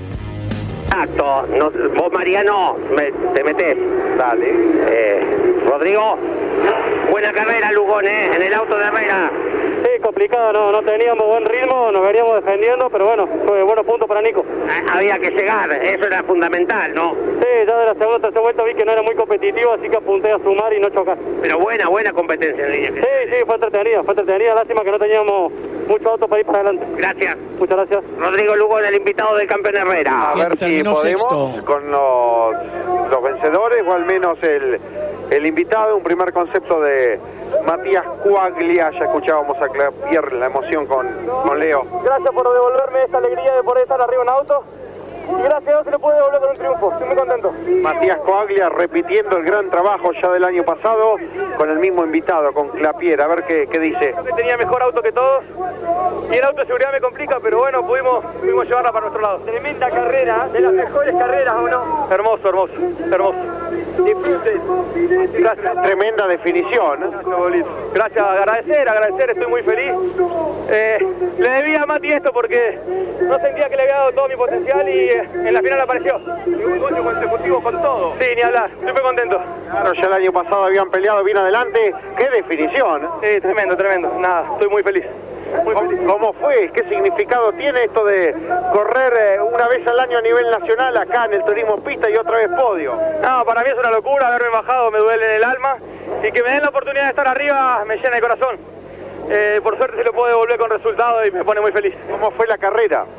Exacto, no, vos Mariano, me, te metés. Dale. Eh, Rodrigo, buena carrera Lugón, ¿eh? En el auto de Herrera. Sí, complicado, no, no teníamos buen ritmo, nos veníamos defendiendo, pero bueno, fue buenos puntos para Nico. Eh, había que llegar, eso era fundamental, ¿no? Sí, ya de la segunda o tercera vuelta vi que no era muy competitivo, así que apunté a sumar y no chocar. Pero buena, buena competencia en línea. Sí, sí, fue entretenida, fue entretenida, lástima que no teníamos mucho auto para ir para adelante. Gracias. Muchas gracias. Rodrigo Lugón, el invitado del campeón Herrera. A ver si podemos sexto. Con los, los vencedores, o al menos el, el invitado, un primer concepto de Matías Quaglia. Ya escuchábamos a Clapier, la emoción con, con Leo. Gracias por devolverme esta alegría de poder estar arriba en auto. Y gracias a Dios se lo puede devolver con un triunfo. Estoy muy contento. Matías Quaglia repitiendo el gran trabajo ya del año pasado con el mismo invitado, con Clapier. A ver qué, qué dice. Creo que tenía mejor auto que todos y el auto de seguridad me complica, pero bueno, pudimos, pudimos llevarla para nuestro lado. Tremenda carrera, de las mejores carreras, ¿o no? Hermoso, hermoso, hermoso. Disfruten. Gracias. Tremenda definición. Gracias, Gracias, agradecer, agradecer, estoy muy feliz. Eh, le debía a Mati esto porque no sentía que le había dado todo mi potencial y en la final apareció. Un gol consecutivo con todo. Sí, ni hablar, estoy muy contento. Claro, ya el año pasado habían peleado bien adelante. ¡Qué definición! Sí, tremendo, tremendo. Nada, estoy muy feliz. Muy ¿Cómo, feliz. ¿Cómo fue? ¿Qué significado tiene esto de correr eh, una vez al año a nivel nacional acá en el turismo pista y otra vez podio? No, para mí es una locura, haberme bajado me duele en el alma y que me den la oportunidad de estar arriba me llena el corazón. Eh, por suerte se lo puedo devolver con resultados y me pone muy feliz. ¿Cómo fue la carrera?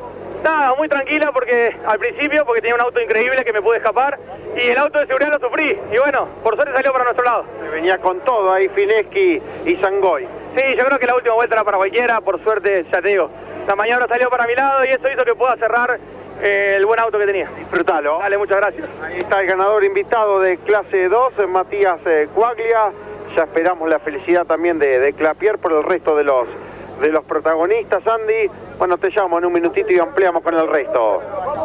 Nada, muy tranquila porque al principio, porque tenía un auto increíble que me pude escapar, y el auto de seguridad lo sufrí, y bueno, por suerte salió para nuestro lado. Venía con todo ahí Fineschi y Sangoy. Sí, yo creo que la última vuelta era para cualquiera, por suerte, ya te digo, la maniobra salió para mi lado y eso hizo que pueda cerrar eh, el buen auto que tenía. Disfrutalo. Dale, muchas gracias. Ahí está el ganador invitado de clase dos, Matías eh, Quaglia. Ya esperamos la felicidad también de, de Clapier por el resto de los de los protagonistas, Andy. Bueno, te llamo en un minutito y ampliamos con el resto.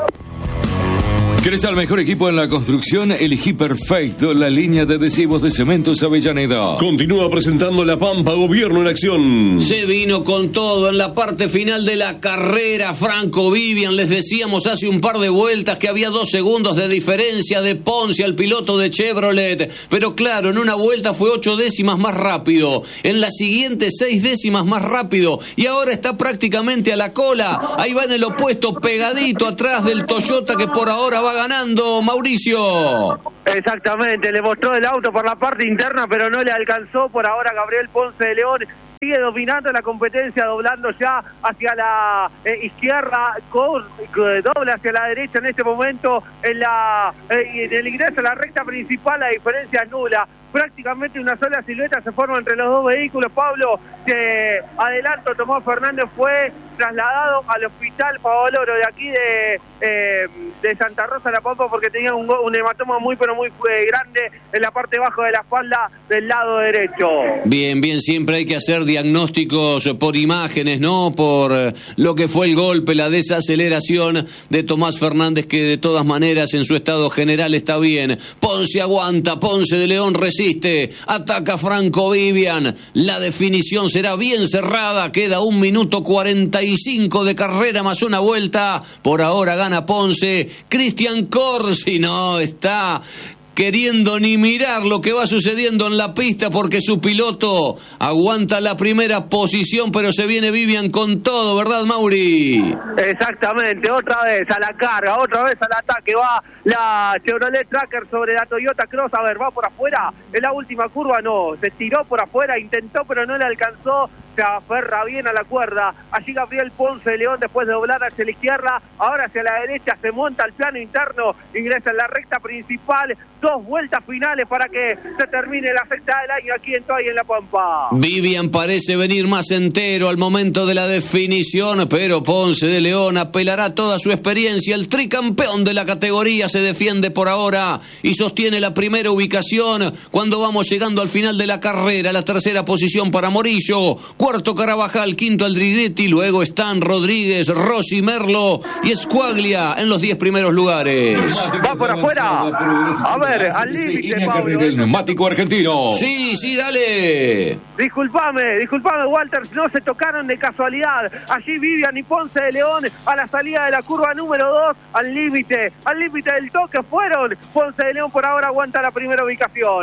¿Querés al mejor equipo en la construcción? Elegí perfecto la línea de adhesivos de Cementos Avellaneda. Continúa presentando La Pampa, Gobierno en Acción. Se vino con todo en la parte final de la carrera. Franco Vivian, les decíamos hace un par de vueltas que había dos segundos de diferencia de Ponce al piloto de Chevrolet. Pero claro, en una vuelta fue ocho décimas más rápido. En la siguiente, seis décimas más rápido. Y ahora está prácticamente a la cola. Ahí va en el opuesto, pegadito atrás del Toyota que por ahora va ganando, Mauricio. Exactamente, le mostró el auto por la parte interna, pero no le alcanzó. Por ahora Gabriel Ponce de León sigue dominando la competencia, doblando ya hacia la eh, izquierda, con, doble hacia la derecha en este momento, en, la, eh, en el ingreso a la recta principal la diferencia es nula. Prácticamente una sola silueta se forma entre los dos vehículos. Pablo, que adelanto Tomás Fernández, fue trasladado al hospital Favaloro de aquí de, eh, de Santa Rosa La Pampa porque tenía un, un hematoma muy pero muy eh, grande en la parte baja de la espalda del lado derecho. Bien, bien, siempre hay que hacer diagnósticos por imágenes, ¿no? Por eh, lo que fue el golpe, la desaceleración de Tomás Fernández, que de todas maneras en su estado general está bien. Ponce aguanta, Ponce de León resiste, ataca Franco Vivian, la definición será bien cerrada, queda un minuto cuarenta y cinco de carrera más una vuelta, por ahora gana Ponce. Cristian Corsi no está queriendo ni mirar lo que va sucediendo en la pista porque su piloto aguanta la primera posición, pero se viene Vivian con todo, ¿verdad, Mauri? Exactamente, otra vez a la carga, otra vez al ataque, va la Chevrolet Tracker sobre la Toyota Cross. A ver, va por afuera, en la última curva no, se tiró por afuera, intentó pero no le alcanzó, se aferra bien a la cuerda. Allí Gabriel Ponce de León, después de doblar hacia la izquierda, ahora hacia la derecha, se monta al plano interno, ingresa en la recta principal. Dos vueltas finales para que se termine la sexta del año aquí en Toay en La Pampa. Vivian parece venir más entero al momento de la definición, pero Ponce de León apelará toda su experiencia. El tricampeón de la categoría se defiende por ahora y sostiene la primera ubicación cuando vamos llegando al final de la carrera. La tercera posición para Morillo, cuarto Carabajal, quinto Aldriguetti, luego están Rodríguez, Rossi, Merlo y Squaglia en los diez primeros lugares. Va por afuera. A ver, al límite, Pablo. El neumático argentino. Sí, sí, dale. Disculpame, disculpame, Walter, no se tocaron de casualidad. Allí Vivian y Ponce de León a la salida de la curva número dos, al límite, al límite del toque fueron. Ponce de León por ahora aguanta la primera ubicación.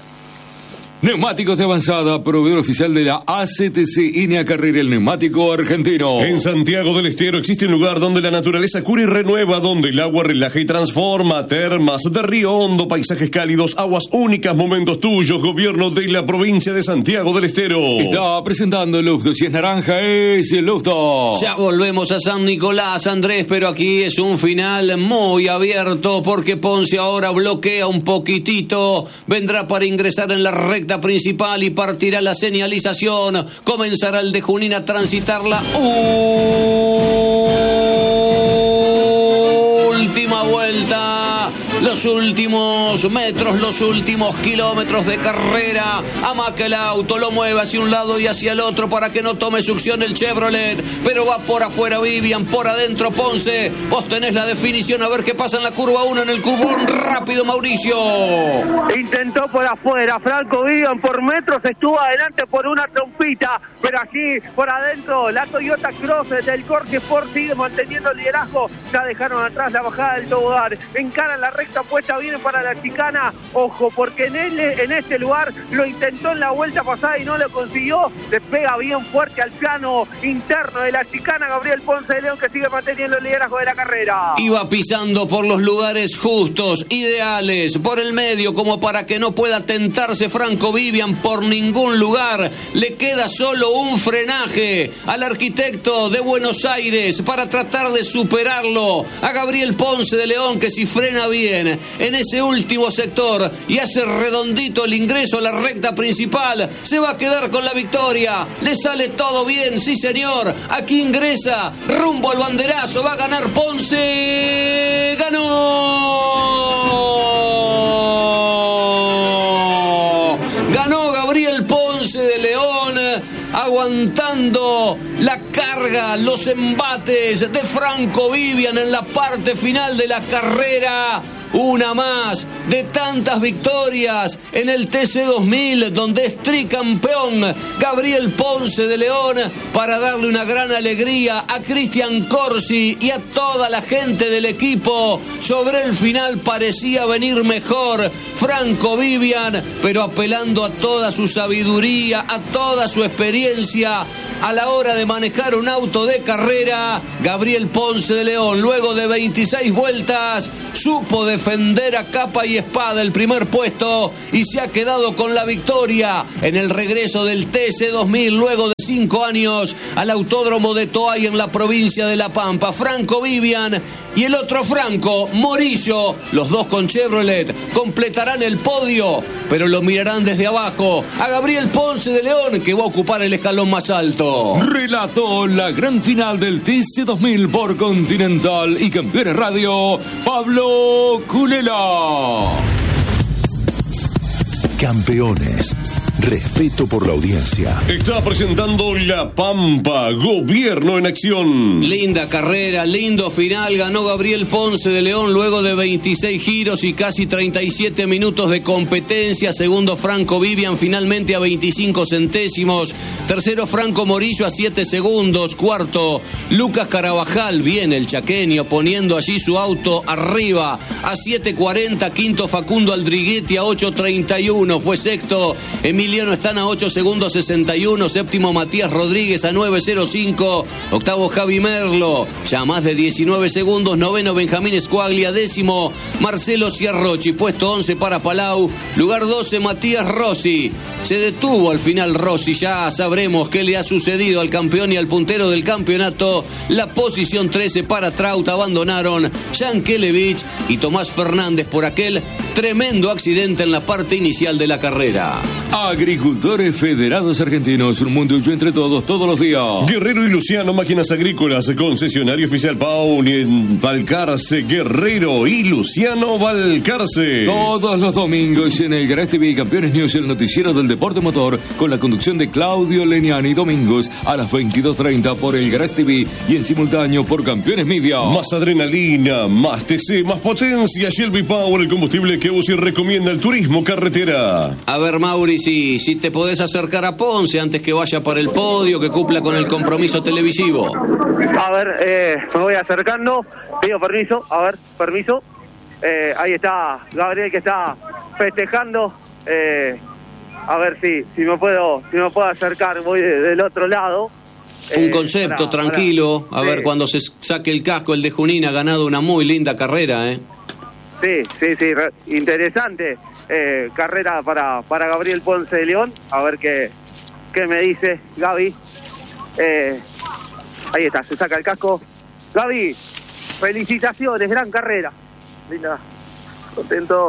Neumáticos de avanzada, proveedor oficial de la A C T C Iña Carrera, el neumático argentino. En Santiago del Estero existe un lugar donde la naturaleza cura y renueva, donde el agua relaja y transforma. Termas de Río Hondo, paisajes cálidos, aguas únicas, momentos tuyos. Gobierno de la provincia de Santiago del Estero. Está presentando el Lufto. Si es naranja, es el Lufto. Ya volvemos a San Nicolás, Andrés, pero aquí es un final muy abierto porque Ponce ahora bloquea un poquitito. Vendrá para ingresar en la recta principal y partirá la señalización. Comenzará el de Junín a transitar la última vuelta. Los últimos metros, los últimos kilómetros de carrera. Amaca el auto, lo mueve hacia un lado y hacia el otro para que no tome succión el Chevrolet. Pero va por afuera Vivian, por adentro Ponce. Vos tenés la definición, a ver qué pasa en la curva uno, en el cubón rápido, Mauricio. Intentó por afuera, Franco Vivian por metros, estuvo adelante por una trompita, pero allí por adentro la Toyota Cross del Corse Sport sigue manteniendo el liderazgo. Ya dejaron atrás la bajada del tobogán, encaran la recta apuesta viene para la chicana, ojo, porque en, él, en este lugar lo intentó en la vuelta pasada y no lo consiguió, le pega bien fuerte al plano interno de la chicana Gabriel Ponce de León, que sigue manteniendo el liderazgo de la carrera. Iba pisando por los lugares justos, ideales, por el medio, como para que no pueda tentarse Franco Vivian por ningún lugar. Le queda solo un frenaje al arquitecto de Buenos Aires para tratar de superarlo a Gabriel Ponce de León, que si frena bien en ese último sector y hace redondito el ingreso a la recta principal, se va a quedar con la victoria. Le sale todo bien, sí señor. Aquí ingresa rumbo al banderazo, va a ganar Ponce. ¡Ganó! Ganó Gabriel Ponce de León, aguantando la carga, los embates de Franco Vivian en la parte final de la carrera. Una más de tantas victorias en el T C dos mil, donde es tricampeón Gabriel Ponce de León, para darle una gran alegría a Cristian Corsi y a toda la gente del equipo. Sobre el final parecía venir mejor Franco Vivian, pero apelando a toda su sabiduría, a toda su experiencia a la hora de manejar un auto de carrera, Gabriel Ponce de León, luego de veintiséis vueltas, supo defender a capa y espada el primer puesto y se ha quedado con la victoria en el regreso del T C dos mil, luego de cinco años, al Autódromo de Toay en la provincia de La Pampa. Franco Vivian y el otro Franco, Morillo, los dos con Chevrolet, completarán el podio, pero lo mirarán desde abajo a Gabriel Ponce de León, que va a ocupar el escalón más alto. Relató la gran final del T C dos mil por Continental y Campeones Radio, Pablo Culela. Campeones. Respeto por la audiencia. Está presentando La Pampa, Gobierno en Acción. Linda carrera, lindo final. Ganó Gabriel Ponce de León luego de veintiséis giros y casi treinta y siete minutos de competencia. Segundo, Franco Vivian, finalmente a veinticinco centésimos. Tercero, Franco Morillo a siete segundos. Cuarto, Lucas Carabajal, bien el chaqueño, poniendo allí su auto arriba a siete cuarenta. Quinto, Facundo Aldriguetti a ocho treinta y uno. Fue sexto, Emiliano están a ocho segundos sesenta y uno. Séptimo, Matías Rodríguez a nueve cero cinco. Octavo, Javi Merlo, ya más de diecinueve segundos. Noveno, Benjamín Squaglia. Décimo, Marcelo Ciarrochi. Puesto once para Palau. Lugar doce, Matías Rossi. Se detuvo al final Rossi. Ya sabremos qué le ha sucedido al campeón y al puntero del campeonato. La posición trece para Traut. Abandonaron Yankelevich y Tomás Fernández por aquel tremendo accidente en la parte inicial de la carrera. Agricultores Federados Argentinos, un mundo hecho entre todos, todos los días. Guerrero y Luciano, máquinas agrícolas, concesionario oficial Paun y en Balcarce, Guerrero y Luciano Balcarce. Todos los domingos en el Garage T V Campeones News, el noticiero del deporte motor, con la conducción de Claudio Leniani, domingos a las veintidós treinta por el Garage T V y en simultáneo por Campeones Media. Más adrenalina, más T C, más potencia. Shelby Power, el combustible que U C I recomienda el turismo carretera. A ver, Mauri, si, si te podés acercar a Ponce antes que vaya para el podio, que cumpla con el compromiso televisivo. A ver, eh, me voy acercando, pido permiso, a ver, permiso. Eh, ahí está Gabriel, que está festejando. Eh, a ver si, si me puedo, si me puedo acercar, voy de, del otro lado. Un concepto, eh, para, tranquilo, para, a sí. ver, cuando se saque el casco, el de Junín ha ganado una muy linda carrera, ¿eh? Sí, sí, sí, re, interesante eh, carrera para, para Gabriel Ponce de León. A ver qué, qué me dice Gaby. Eh, ahí está, se saca el casco. Gaby, felicitaciones, gran carrera. Linda, contento.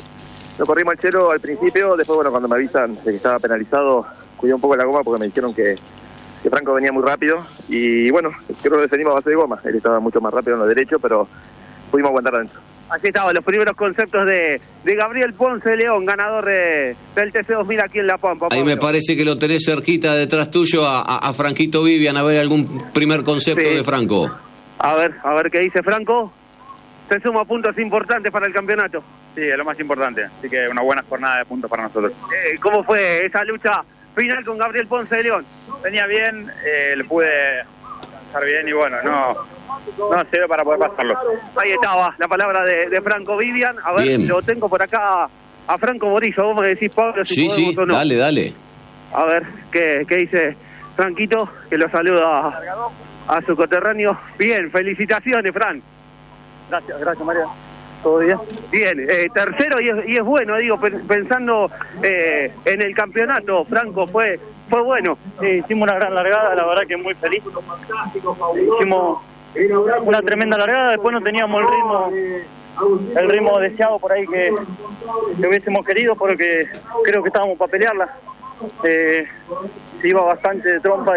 Lo corrí Malchero al principio, después, bueno, cuando me avisan de que estaba penalizado, cuidé un poco la goma porque me dijeron que, que Franco venía muy rápido. Y bueno, creo que defendimos a base de goma. Él estaba mucho más rápido en lo derecho, pero pudimos aguantar adentro. Así estaban los primeros conceptos de, de Gabriel Ponce de León, ganador de, del T C dos mil aquí en La Pampa. Ahí me parece que lo tenés cerquita detrás tuyo a, a, a Franquito Vivian, a ver algún primer concepto sí. de Franco. A ver, a ver qué dice Franco. Se suma puntos importantes para el campeonato. Sí, es lo más importante, así que una buena jornada de puntos para nosotros. Eh, ¿Cómo fue esa lucha final con Gabriel Ponce de León? Venía bien, eh, le pude lanzar bien y bueno, no no sirve para poder pasarlo. Ahí estaba la palabra de, de Franco Vivian. A ver, Bien. lo tengo por acá a Franco Borillo. Vos me decís, Pablo, si Sí, podemos sí, o no. dale, dale. A ver, ¿qué, qué dice Franquito? Que lo saluda a, a su coterráneo. Bien, felicitaciones, Fran. Gracias, gracias, María. ¿Todo bien? Bien, eh, tercero y es, y es bueno, digo, pensando eh, en el campeonato, Franco, fue fue bueno. Sí, hicimos una gran largada, la verdad que muy feliz. Hicimos una tremenda largada, después no teníamos el ritmo el ritmo deseado por ahí que, que hubiésemos querido, porque creo que estábamos para pelearla. Eh, se iba bastante de trompa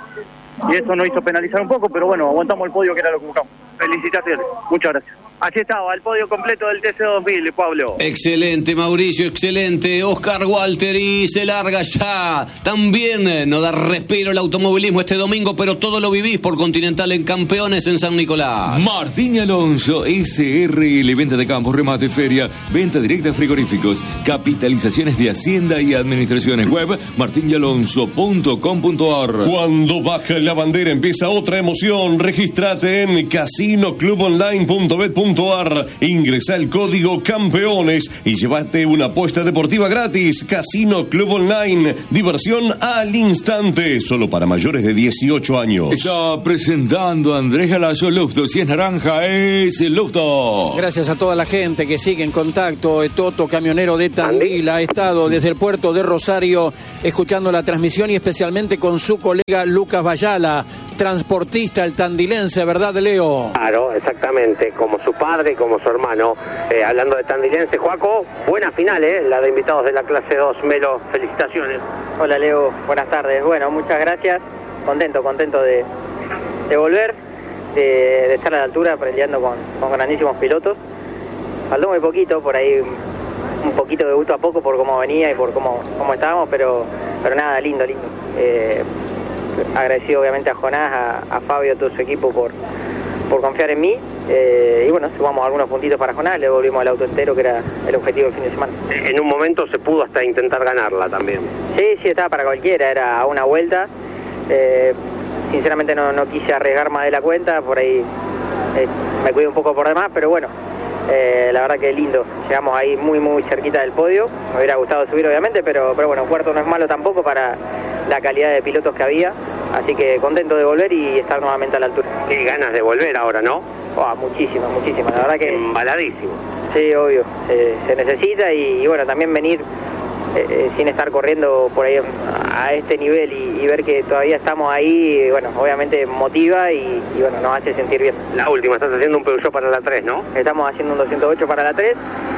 y, y eso nos hizo penalizar un poco, pero bueno, aguantamos el podio, que era lo que buscamos. Felicitaciones. Muchas gracias. Aquí estaba el podio completo del T C dos mil, Pablo. Excelente, Mauricio, excelente. Oscar Walter, y se larga ya. También eh, no da respiro el automovilismo este domingo, pero todo lo vivís por Continental en Campeones en San Nicolás. Martín Alonso, S R L, venta de campos, remate, feria, venta directa de frigoríficos, capitalizaciones de Hacienda y administraciones. Web martín y alonso punto com punto a r. Cuando baja la bandera empieza otra emoción. Regístrate en casino club online punto bet punto a r. Ingresa el código Campeones y llévate una apuesta deportiva gratis. Casino Club Online, diversión al instante, solo para mayores de dieciocho años. Está presentando a Andrés Galazo. Lufto, si es naranja, es Lufto. Gracias a toda la gente que sigue en contacto. Toto, camionero de Tandil, ha estado desde el puerto de Rosario escuchando la transmisión, y especialmente con su colega Lucas Bayala, transportista, el tandilense, ¿verdad, Leo? Claro, exactamente, como su padre, como su hermano. Eh, hablando de tandilense, Joaco, buena final, ¿eh? La de invitados de la clase dos, Melo, felicitaciones. Hola, Leo, buenas tardes. Bueno, muchas gracias, contento, contento de, de volver, de, de estar a la altura, peleando con, con grandísimos pilotos. Faltó muy poquito, por ahí un poquito de gusto a poco por cómo venía y por cómo, cómo estábamos, pero, pero nada, lindo, lindo. Eh, agradecido obviamente a Jonás, a, a Fabio, a todo su equipo por, por confiar en mí, eh, y bueno, sumamos algunos puntitos para Jonás, le devolvimos el auto entero, que era el objetivo del fin de semana. En un momento se pudo hasta intentar ganarla también. Sí, sí, estaba para cualquiera, era a una vuelta. Eh, sinceramente no, no quise arriesgar más de la cuenta, por ahí eh, me cuidé un poco por demás, pero bueno, eh, la verdad que lindo, llegamos ahí muy muy cerquita del podio. Me hubiera gustado subir obviamente, pero, pero bueno, cuarto no es malo tampoco para la calidad de pilotos que había, así que contento de volver y estar nuevamente a la altura. Qué ganas de volver ahora, ¿no? Oh, muchísimas, muchísimas, la verdad que... Embaladísimo. Sí, obvio, eh, se necesita, y, y bueno, también venir eh, eh, sin estar corriendo por ahí a este nivel y, y ver que todavía estamos ahí, bueno, obviamente motiva y, y bueno, nos hace sentir bien. La última, estás haciendo un Peugeot para la tres, ¿no? Estamos haciendo un doscientos ocho para la tres.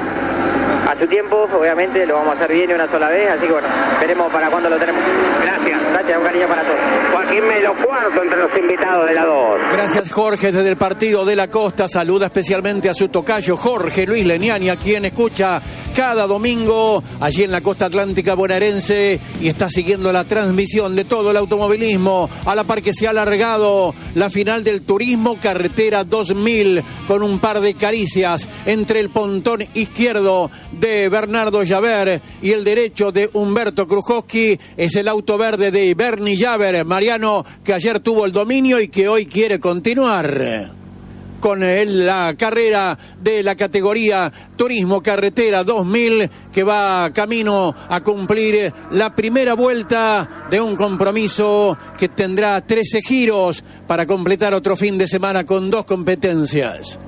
A su tiempo, obviamente, lo vamos a hacer bien una sola vez, así que bueno, veremos para cuándo lo tenemos. Gracias. Gracias, un cariño para todos. Joaquín Melo, cuarto entre los invitados de la dos. Gracias, Jorge, desde el partido de la Costa. Saluda especialmente a su tocayo, Jorge Luis Leniani, a quien escucha cada domingo allí en la costa atlántica bonaerense y está siguiendo la transmisión de todo el automovilismo. A la par que se ha alargado la final del Turismo Carretera dos mil con un par de caricias entre el pontón izquierdo de Bernardo Llaver y el derecho de Humberto Krujowski. Es el auto verde de Bernie Llaver, Mariano, que ayer tuvo el dominio y que hoy quiere continuar con el, la carrera de la categoría Turismo Carretera dos mil, que va camino a cumplir la primera vuelta de un compromiso que tendrá trece giros para completar otro fin de semana con dos competencias.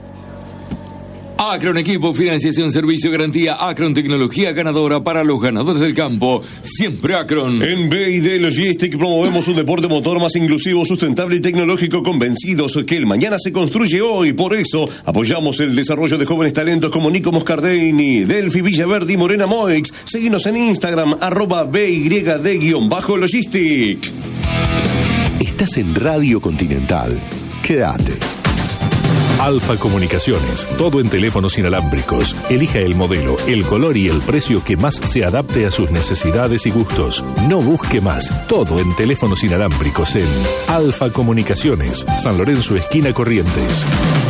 Acron Equipo, financiación, servicio, garantía. Acron, tecnología ganadora para los ganadores del campo. Siempre Acron. En B y D Logistic promovemos un deporte motor más inclusivo, sustentable y tecnológico, convencidos que el mañana se construye hoy. Por eso apoyamos el desarrollo de jóvenes talentos como Nico Moscardini, Delphi Villaverde y Morena Moix. Seguinos en Instagram, arroba B Y D-Logistic. Estás en Radio Continental. Quédate. Alfa Comunicaciones, todo en teléfonos inalámbricos. Elija el modelo, el color y el precio que más se adapte a sus necesidades y gustos. No busque más, todo en teléfonos inalámbricos en Alfa Comunicaciones, San Lorenzo, esquina Corrientes.